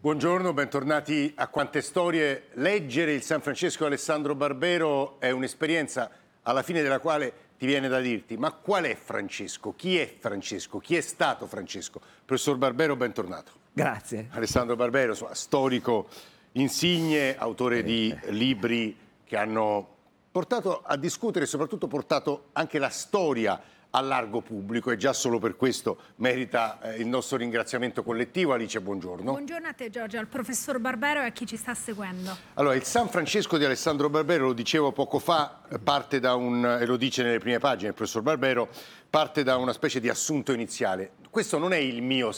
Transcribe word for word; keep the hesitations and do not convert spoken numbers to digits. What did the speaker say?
Buongiorno, bentornati a Quante Storie. Leggere il San Francesco di Alessandro Barbero è un'esperienza alla fine della quale ti viene da dirti: ma qual è Francesco? Chi è Francesco? Chi è stato Francesco? Professor Barbero, bentornato. Grazie. Alessandro Barbero, insomma, storico insigne, autore di libri che hanno portato a discutere e soprattutto portato anche la storia al largo pubblico, e già solo per questo merita eh, il nostro ringraziamento collettivo. Alice, buongiorno. Buongiorno a te Giorgio, al professor Barbero e a chi ci sta seguendo. Allora, il San Francesco di Alessandro Barbero, lo dicevo poco fa, parte da un, e lo dice nelle prime pagine il professor Barbero, parte da una specie di assunto iniziale. Questo non è il mio